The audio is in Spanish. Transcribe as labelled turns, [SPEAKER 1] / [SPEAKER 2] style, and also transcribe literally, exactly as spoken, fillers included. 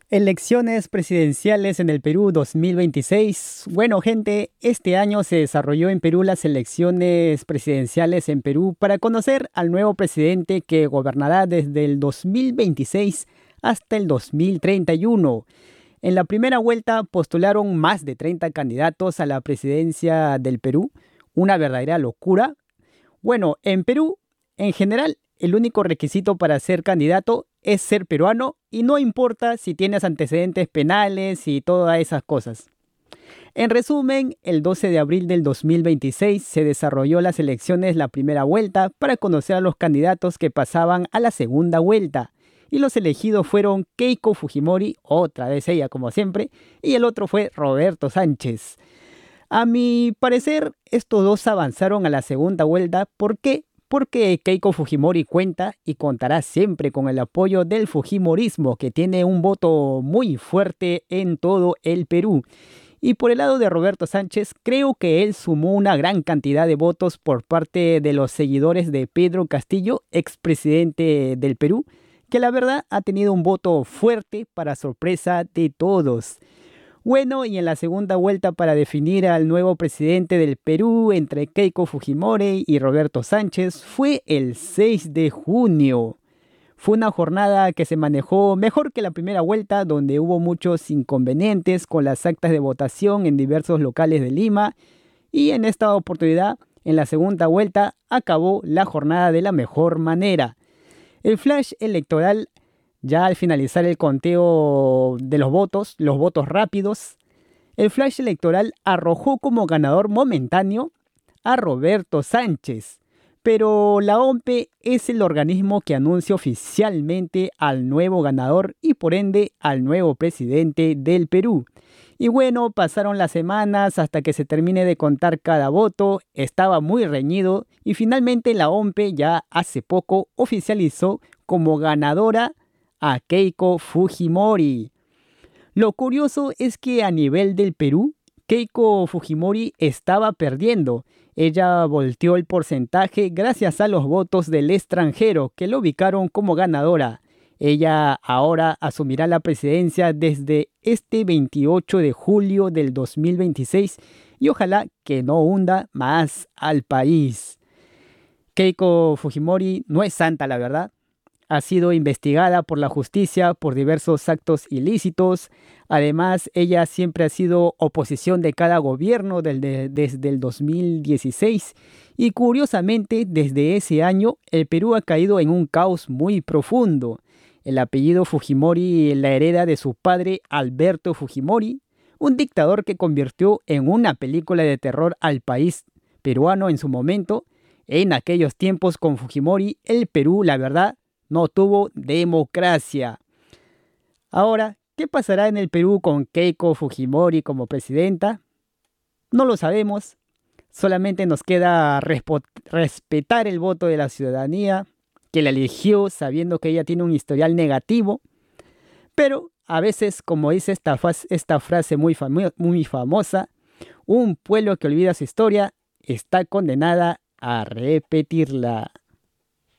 [SPEAKER 1] Elecciones presidenciales en el Perú dos mil veintiséis. Bueno, gente, este año se desarrolló en Perú las elecciones presidenciales en Perú para conocer al nuevo presidente que gobernará desde el dos mil veintiséis hasta el dos mil treinta y uno. En la primera vuelta postularon más de treinta candidatos a la presidencia del Perú, una verdadera locura. Bueno, en Perú, en general, el único requisito para ser candidato es ser peruano y no importa si tienes antecedentes penales y todas esas cosas. En resumen, el doce de abril del dos mil veintiséis se desarrolló las elecciones la primera vuelta para conocer a los candidatos que pasaban a la segunda vuelta. Y los elegidos fueron Keiko Fujimori, otra vez ella como siempre, y el otro fue Roberto Sánchez. A mi parecer, estos dos avanzaron a la segunda vuelta. ¿Por qué? Porque Keiko Fujimori cuenta y contará siempre con el apoyo del Fujimorismo, que tiene un voto muy fuerte en todo el Perú. Y por el lado de Roberto Sánchez, creo que él sumó una gran cantidad de votos por parte de los seguidores de Pedro Castillo, expresidente del Perú, que la verdad ha tenido un voto fuerte para sorpresa de todos. Bueno, y en la segunda vuelta para definir al nuevo presidente del Perú entre Keiko Fujimori y Roberto Sánchez fue el seis de junio. Fue una jornada que se manejó mejor que la primera vuelta, donde hubo muchos inconvenientes con las actas de votación en diversos locales de Lima, y en esta oportunidad, en la segunda vuelta, acabó la jornada de la mejor manera. El flash electoral, ya al finalizar el conteo de los votos, los votos rápidos, el flash electoral arrojó como ganador momentáneo a Roberto Sánchez. Pero la O M P es el organismo que anuncia oficialmente al nuevo ganador y por ende al nuevo presidente del Perú. Y bueno, pasaron las semanas hasta que se termine de contar cada voto, estaba muy reñido y finalmente la O M P ya hace poco oficializó como ganadora a Keiko Fujimori. Lo curioso es que a nivel del Perú, Keiko Fujimori estaba perdiendo. Ella volteó el porcentaje gracias a los votos del extranjero que lo ubicaron como ganadora. Ella ahora asumirá la presidencia desde este veintiocho de julio del dos mil veintiséis y ojalá que no hunda más al país. Keiko Fujimori no es santa, la verdad. Ha sido investigada por la justicia por diversos actos ilícitos. Además, ella siempre ha sido oposición de cada gobierno del de, desde el dos mil dieciséis. Y curiosamente, desde ese año, el Perú ha caído en un caos muy profundo. El apellido Fujimori la hereda de su padre Alberto Fujimori, un dictador que convirtió en una película de terror al país peruano en su momento. En aquellos tiempos con Fujimori, el Perú, la verdad, no tuvo democracia. Ahora, ¿qué pasará en el Perú con Keiko Fujimori como presidenta? No lo sabemos. Solamente nos queda respo- respetar el voto de la ciudadanía, que la eligió sabiendo que ella tiene un historial negativo. Pero a veces, como dice esta, faz- esta frase muy, famo- muy famosa, un pueblo que olvida su historia está condenada a repetirla.